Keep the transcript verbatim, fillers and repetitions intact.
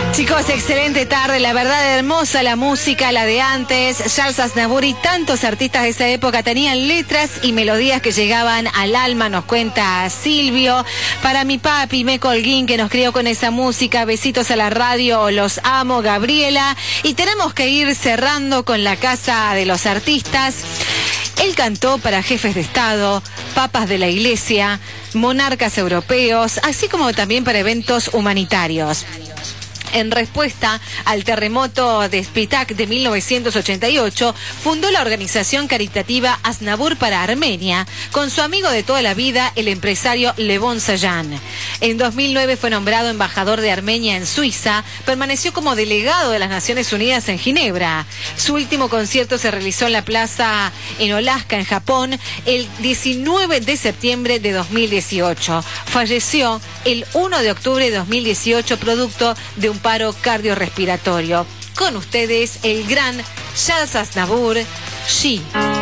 Chicos, excelente tarde, la verdad hermosa la música, la de antes. Charles Aznavour y tantos artistas de esa época tenían letras y melodías que llegaban al alma, nos cuenta Silvio. Para mi papi, Meco Holguín, que nos crió con esa música, besitos a la radio, los amo, Gabriela. Y tenemos que ir cerrando con la Casa de los Artistas. Él cantó para jefes de Estado, papas de la Iglesia, monarcas europeos, así como también para eventos humanitarios. En respuesta al terremoto de Spitak de mil novecientos ochenta y ocho, fundó la organización caritativa Aznavour para Armenia, con su amigo de toda la vida, el empresario Levon Sayan. En dos mil nueve fue nombrado embajador de Armenia en Suiza, permaneció como delegado de las Naciones Unidas en Ginebra. Su último concierto se realizó en la plaza en Alaska, en Japón, el diecinueve de septiembre de dos mil dieciocho. Falleció el uno de octubre de dos mil dieciocho, producto de un paro cardiorrespiratorio. Con ustedes, el gran Charles Aznavour, She.